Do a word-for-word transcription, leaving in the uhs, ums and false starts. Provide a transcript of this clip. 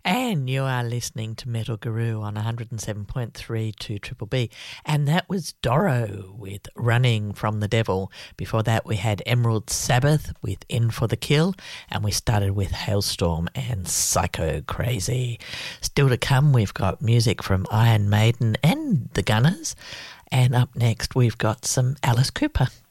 And you are listening to Metal Guru on one hundred seven point three to Triple B. And that was Doro with Running from the Devil. Before that, we had Emerald Sabbath with In for the Kill. And we started with Hailstorm and Psycho Crazy. Still to come, we've got music from Iron Maiden and the Gunners. And up next, we've got some Alice Cooper.